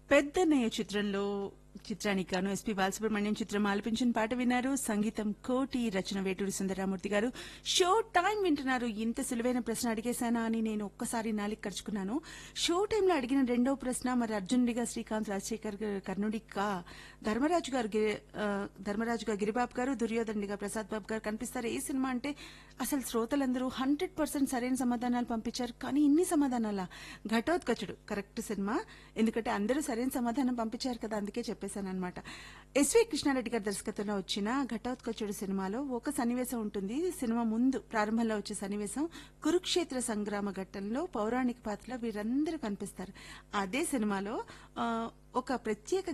పెద్దన్నయ్య చిత్రానికి గాను ఎస్పీ బాలసుబ్రహ్మణ్యం చిత్రం ఆలపించిన పాట విన్నారు. సంగీతం కోటి, రచన వేటూరి సుందరరామూర్తి గారు. షో టైం వింటున్నారు. ఇంత సులువైన ప్రశ్న అడిగేశానా అని నేను ఒక్కసారి నాలికి ఖర్చుకున్నాను. షో టైంలో అడిగిన రెండవ ప్రశ్న మరి అర్జునుడిగా శ్రీకాంత్, రాజశేఖర్ కర్ణుడిగా ధర్మరాజు గారు గిరిబాబు గారు, దుర్యోధనుడిగా ప్రసాద్ బాబు గారు కనిపిస్తారు. ఏ సినిమా అంటే అసలు శ్రోతలందరూ 100% సరైన సమాధానాలు పంపించారు. కానీ ఇన్ని సమాధానాలా? ఘటోత్కచుడు కరెక్ట్ సినిమా. ఎందుకంటే అందరూ సరైన సమాధానం పంపించారు కదా, అందుకే చెప్పేశానమాట. ఎస్వి కృష్ణారెడ్డి గారి దర్శకత్వంలో వచ్చిన ఘటోత్కచుడు సినిమాలో ఒక సన్నివేశం ఉంటుంది. సినిమా ముందు ప్రారంభంలో వచ్చే సన్నివేశం కురుక్షేత్ర సంగ్రామ ఘట్టంలో పౌరాణిక పాత్రలో వీరందరూ కనిపిస్తారు. అదే సినిమాలో ఒక ప్రత్యేక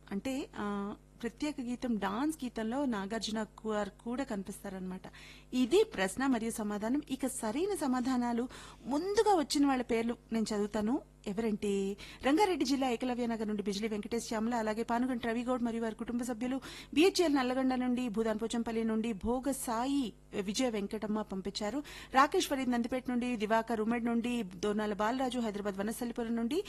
గీతం డాన్స్ గీతంలో నాగార్జున గారు కూడా కనిపిస్తారనమాట. ఇది ప్రశ్న మరియు సమాధానం. ఇక సరైన సమాధానాలు ముందుగా వచ్చిన వాళ్ళ పేర్లు నేను చదువుతాను. ఎవరంటే రంగారెడ్డి జిల్లా ఏకలవ్య నగర్ నుండి బిజిలీ వెంకటేష్ శ్యామల, అలాగే పానుగంటి రవిగౌడ్ మరియు వారి కుటుంబ సభ్యులు, బిహెచ్ఎల్ నల్లగొండ నుండి, భూదాన్ పోచంపల్లి నుండి భోగ సాయి విజయ వెంకటమ్మ పంపించారు. రాకేష్ ఫరీద్ నందిపేట నుండి, దివాకర్ ఉమెడ్ నుండి, దోనాల బాలరాజు హైదరాబాద్ వనస్థలిపురం నుండి,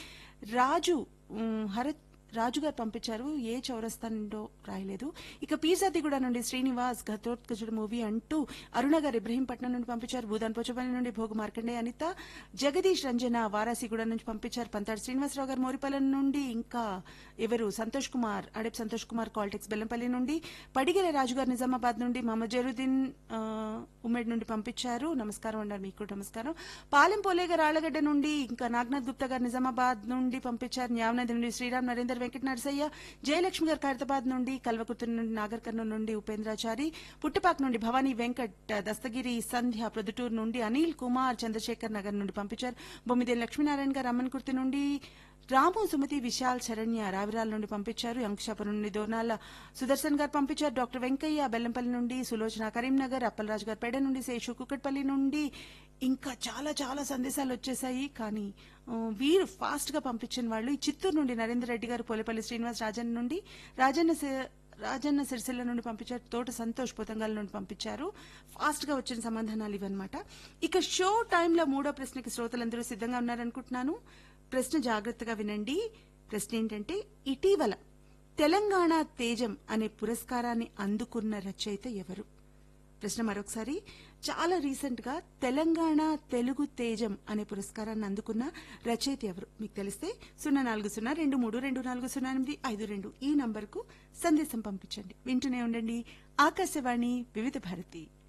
రాజు గారు పంపించారు. ఏ చౌరస్తా నుండో రాయలేదు. ఇక పీర్జాదిగూడ నుండి శ్రీనివాస్ ఘటోత్కచుడు మూవీ అంటూ అరుణ గారు ఇబ్రహీంపట్నం నుండి పంపించారు. భూదాన్ పోచపల్లి నుండి భోగు మార్కండే అనిత, జగదీష్ రంజన వారాసిగూడ నుంచి పంపించారు. పంతాడు శ్రీనివాసరావు గారు మోరిపల్లి నుండి, ఇంకా ఎవరు సంతోష్ కుమార్ కాల్టెక్స్ బెల్లంపల్లి నుండి, పడిగెల రాజు గారు నిజామాబాద్ నుండి, మహమ్మద్ జరుద్దీన్ ఉమ్మడి నుండి పంపించారు. నమస్కారం అన్నారు. మీకు నమస్కారం. పాలెం పోలే గారు ఆళ్లగడ్డ నుండి, ఇంకా నాగనాథ్ గుప్తా గారు నిజామాబాద్ నుండి పంపించారు. న్యావనది నుండి శ్రీరామ్ నరేందర్ వెంకట నరసయ్య, జయలక్ష్మి గారు ఖైరతాబాద్ నుండి, కల్వకుర్తి నుండి నాగర్ కర్నూలు నుండి ఉపేంద్రాచారి, పుట్టపాక్ నుండి భవానీ వెంకట్, దస్తగిరి సంధ్య ప్రొద్దుటూరు నుండి, అనిల్ కుమార్ చంద్రశేఖర్ నగర్ నుండి పంపించారు. బొమ్మిదేని లక్ష్మీనారాయణ గారు అమ్మన్కుర్తి నుండి, రాము సుమతి విశాల్ శరణ్య రావిరాల నుండి పంపించారు. అంకుశాపురం నుండి దోనాల సుదర్శన్ గారు పంపించారు. డాక్టర్ వెంకయ్య బెల్లంపల్లి నుండి, సులోచన కరీంనగర్, అప్పలరాజు గారు పేడ నుండి, శేషు కుక్కట్పల్లి నుండి, ఇంకా చాలా చాలా సందేశాలు వచ్చేసాయి. కానీ వీరు ఫాస్ట్ గా పంపించిన వాళ్ళు ఈ చిత్తూరు నుండి నరేందర్ రెడ్డి గారు, పోలేపల్లి శ్రీనివాస్ రాజన్ నుండి, రాజన్న సిరిసిల్ల నుండి పంపించారు. తోట సంతోష్ పోతంగాల నుండి పంపించారు. ఫాస్ట్ గా వచ్చిన సమాధానాలు ఇవన్నమాట. ఇక షో టైంలో మూడో ప్రశ్నకి శ్రోతలందరూ సిద్ధంగా ఉన్నారనుకుంటున్నాను. ప్రశ్న జాగ్రత్తగా వినండి. ప్రశ్న ఏంటంటే, ఇటీవల తెలంగాణ తేజం అనే పురస్కారాన్ని అందుకున్న రచయిత ఎవరు? ప్రశ్న మరొకసారి. చాలా రీసెంట్ గా తెలంగాణ తెలుగు తేజం అనే పురస్కారాన్ని అందుకున్న రచయిత ఎవరు? మీకు తెలిస్తే 040232400852 ఈ నంబర్ కు సందేశం పంపించండి. వింటూనే ఉండండి ఆకాశవాణి వివిధ భారతి.